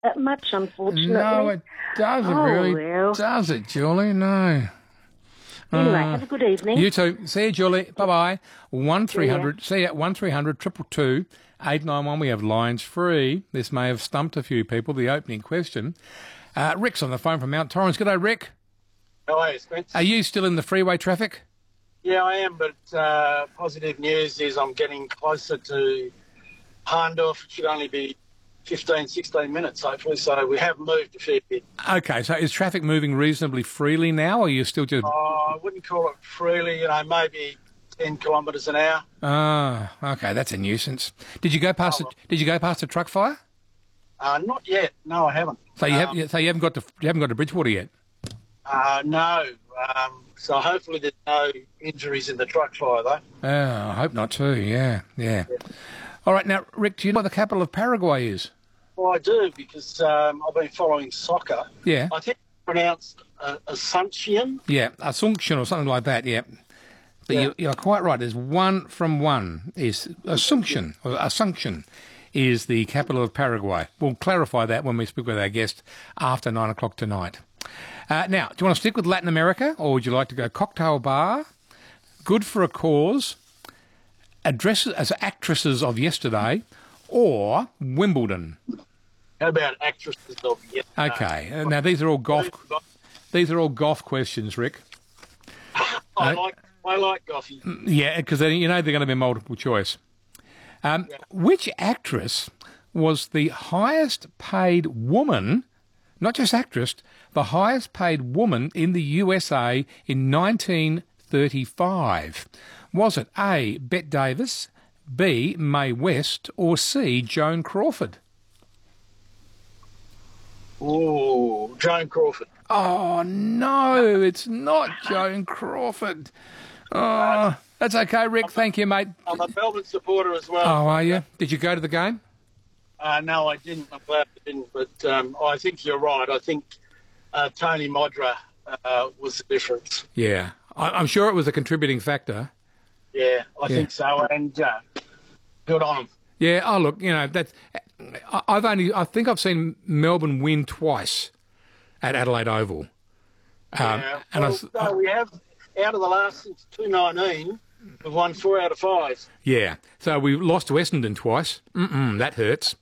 that much, unfortunately. No, it doesn't really, well. does it, Julie? No. Anyway, have a good evening. You too. See you, Julie. Bye-bye. 1300, see you at 1300 222 891. We have lines free. This may have stumped a few people, the opening question. Rick's on the phone from Mount Torrens. G'day, Rick. How are you, Spence? Are you still in the freeway traffic? Yeah, I am, but positive news is I'm getting closer to Harndorf. It should only be 15, 16 minutes, hopefully, so we have moved a fair bit. Okay, so is traffic moving reasonably freely now, or are you still just... I wouldn't call it freely, maybe 10 kilometres an hour. Ah, okay, that's a nuisance. Did you go past the truck fire? Not yet. No, I haven't. So you haven't got to Bridgewater yet? No. So hopefully there's no injuries in the truck fire, though. Oh, I hope not too, yeah. All right, now, Rick, do you know what the capital of Paraguay is? Well, I do, because I've been following soccer. Yeah. I think it's pronounced Asuncion. Yeah, Asuncion or something like that, yeah. But you're quite right. There's one from one. Is Asuncion is the capital of Paraguay. We'll clarify that when we speak with our guest after 9 o'clock tonight. Now, do you want to stick with Latin America, or would you like to go cocktail bar, good for a cause, addresses as actresses of yesterday, or Wimbledon? How about actresses of yesterday? Okay. Now these are all golf. These are all golf questions, Rick. I like golfing. Yeah, because they're going to be multiple choice. Which actress was the highest paid woman, not just actress, the highest paid woman in the USA in 1935? Was it A, Bette Davis, B, Mae West, or C, Joan Crawford? Oh, Joan Crawford. Oh, no, it's not Joan Crawford. Oh, that's okay, Rick. Thank you, mate. I'm a Melbourne supporter as well. Oh, are you? Did you go to the game? No, I didn't. I'm glad I didn't. But I think you're right. I think Tony Modra was the difference. Yeah. I'm sure it was a contributing factor. Yeah, I think so. And good on him. Yeah. Oh, look, that's... I think I've seen Melbourne win twice at Adelaide Oval. We have, out of the last, since 2019, we've won 4 out of 5. Yeah. So we lost to Essendon twice. That hurts.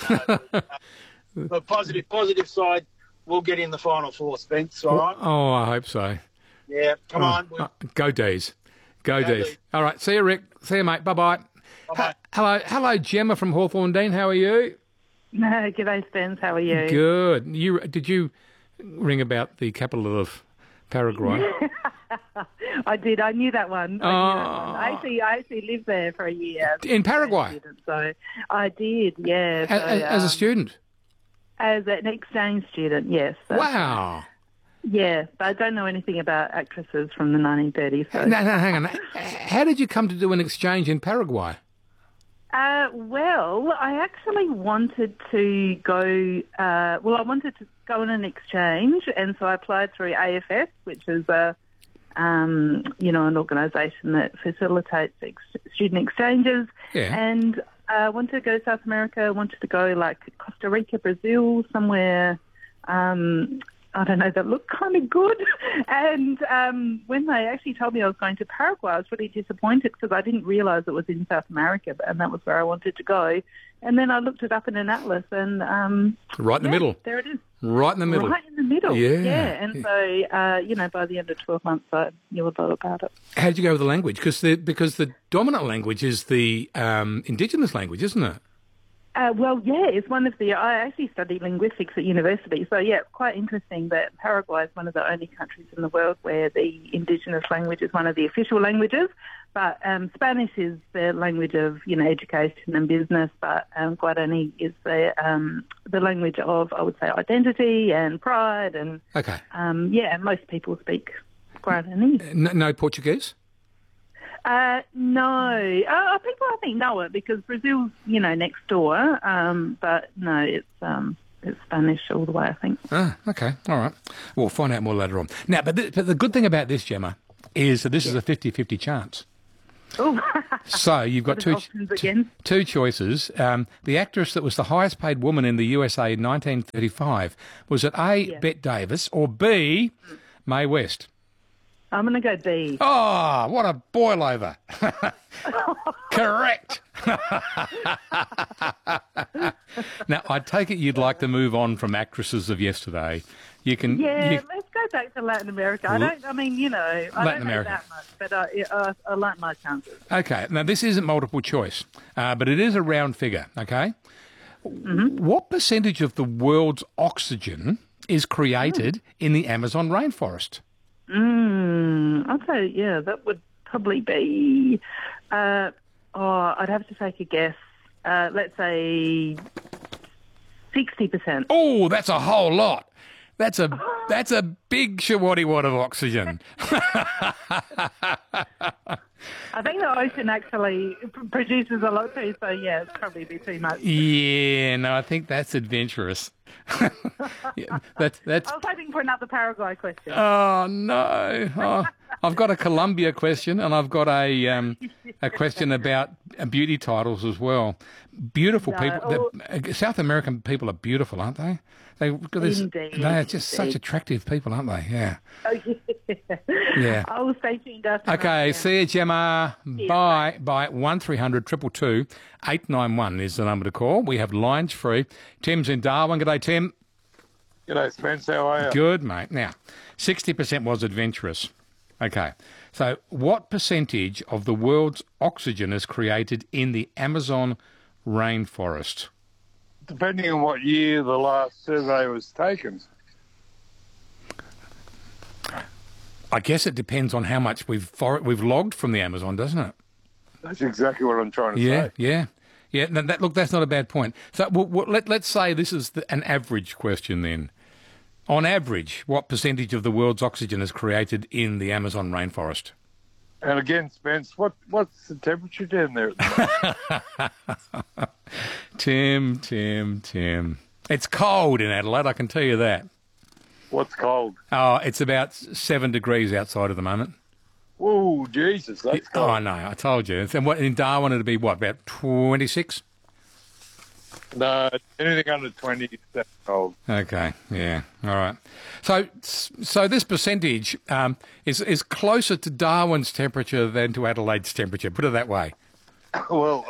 The positive side, we'll get in the final 4, Spence, all right? Oh, I hope so. Yeah, come on. Go D's. Go D's. All right. See you, Rick. See you, mate. Bye-bye. Bye-bye. Hello, Gemma from Hawthorne Dean. How are you? No, g'day, Spence. How are you? Good. Did you ring about the capital of Paraguay? I did. I knew that one. I actually lived there for a year. In Paraguay? So I did, yeah. As a student? As an exchange student, yes. Wow. Yeah, but I don't know anything about actresses from the 1930s. So. No, hang on. How did you come to do an exchange in Paraguay? Well, I actually wanted to go. I wanted to go on an exchange, and so I applied through AFS, which is an organisation that facilitates student exchanges. Yeah. And I wanted to go to South America. I wanted to go like Costa Rica, Brazil, somewhere. I don't know, that looked kind of good. And when they actually told me I was going to Paraguay, I was really disappointed because I didn't realise it was in South America, and that was where I wanted to go. And then I looked it up in an atlas, and right in the middle. There it is. Right in the middle. Right in the middle. Yeah. And so, by the end of 12 months, I knew a lot about it. How did you go with the language? Because the dominant language is the indigenous language, isn't it? It's one of the... I actually studied linguistics at university, so, it's quite interesting that Paraguay is one of the only countries in the world where the indigenous language is one of the official languages, but Spanish is the language of, education and business, but Guarani is the language of, I would say, identity and pride, and... Okay. And most people speak Guarani. No Portuguese? No. People, I think, know it because Brazil's, next door. But no, it's Spanish all the way, I think. Ah, okay. All right. We'll find out more later on. Now, but the good thing about this, Gemma, is that this is a 50-50 chance. Oh, So you've got What are the options again? two choices. The actress that was the highest paid woman in the USA in 1935 was it A, Bette Davis, or B, Mae West? I'm going to go B. Oh, what a boil over. Correct. Now, I take it you'd like to move on from actresses of yesterday. You can. Yeah, let's go back to Latin America. I don't know that much, but I like my chances. Okay, now this isn't multiple choice, but it is a round figure, okay? Mm-hmm. What percentage of the world's oxygen is created in the Amazon rainforest? I'd say, that would probably be, I'd have to take a guess. Let's say 60%. Oh, that's a whole lot. That's a big shawatty-wat of oxygen. I think the ocean actually produces a lot too, so it's probably be too much. Yeah, no, I think that's adventurous. That's. I was hoping for another Paraguay question. Oh no! Oh, I've got a Colombia question, and I've got a question about beauty titles as well. Beautiful people. South American people are beautiful, aren't they? Indeed. They're just such attractive people, aren't they? Yeah. Oh, yeah. Yeah. I will stay tuned after. Okay, see you, Gemma. Bye. 1300 222 891 is the number to call. We have lines free. Tim's in Darwin. G'day, Tim. G'day, Spence. How are you? Good, mate. Now, 60% was adventurous. Okay. So what percentage of the world's oxygen is created in the Amazon rainforest? Depending on what year the last survey was taken. I guess it depends on how much we've logged from the Amazon, doesn't it? That's exactly what I'm trying to say. Yeah. Look, that's not a bad point. So let's say this is an average question then. On average, what percentage of the world's oxygen is created in the Amazon rainforest? And again, Spence, what's the temperature down there at the moment? Tim. It's cold in Adelaide, I can tell you that. What's cold? Oh, it's about 7 degrees outside at the moment. Oh, Jesus, that's cold. Oh, I know, I told you. And in Darwin, it'd be about 26? No, anything under 20 is that cold. Okay, yeah, all right. So this percentage is closer to Darwin's temperature than to Adelaide's temperature, put it that way. Well,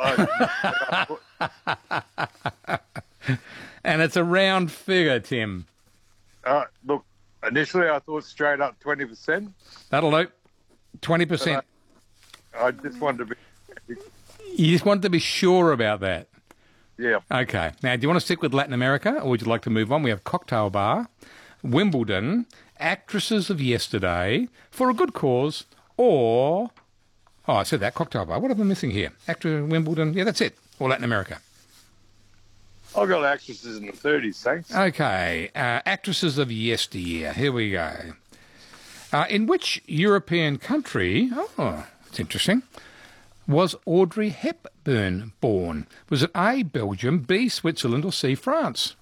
and it's a round figure, Tim. look, initially I thought straight up 20%. That'll do. 20%. I just wanted to be... You just wanted to be sure about that? Yeah. Okay. Now, do you want to stick with Latin America, or would you like to move on? We have Cocktail Bar, Wimbledon, Actresses of Yesterday, For a Good Cause, or... Oh, I said that, Cocktail Bar. What am I missing here? Actor, Wimbledon, yeah, that's it. Or Latin America. I've got actresses in the 30s, thanks. Okay. Actresses of Yesteryear. Here we go. In which European country... Oh, it's interesting. Was Audrey Hepburn born? Was it A, Belgium, B, Switzerland, or C, France?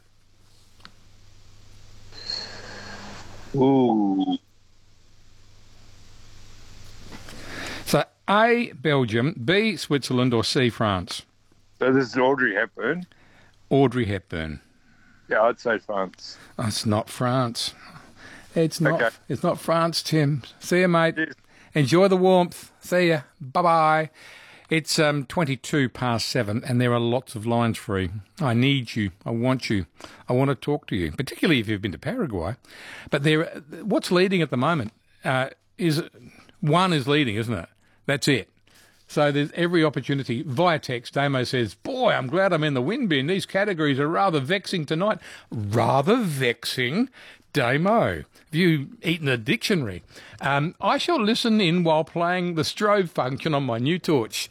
Ooh. So A, Belgium, B, Switzerland, or C, France? So this is Audrey Hepburn? Audrey Hepburn. Yeah, I'd say France. Oh, it's not France. It's not. Okay. It's not France, Tim. See you, mate. Yes. Enjoy the warmth. See ya. Bye-bye. It's 7:22, and there are lots of lines free. I need you. I want you. I want to talk to you, particularly if you've been to Paraguay. But what's leading at the moment is one is leading, isn't it? That's it. So there's every opportunity. Via text, Damo says, boy, I'm glad I'm in the wind bin. These categories are rather vexing tonight. Rather vexing? Damo, have you eaten a dictionary? I shall listen in while playing the strobe function on my new torch.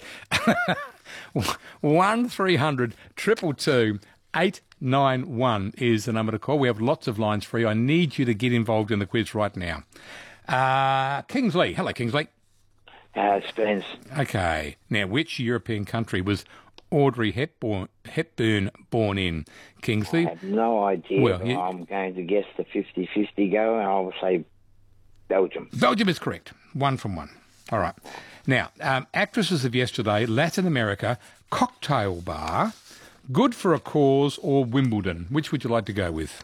1300 222 891 is the number to call. We have lots of lines free. I need you to get involved in the quiz right now. Kingsley. Hello, Kingsley. Spence. Okay. Now, which European country was Audrey Hepburn born in? Kingsley? I have no idea. Well, but I'm going to guess the 50-50 go, and I will say Belgium. Belgium is correct. 1 from 1. All right. Now, actresses of yesterday, Latin America, cocktail bar, good for a cause, or Wimbledon. Which would you like to go with?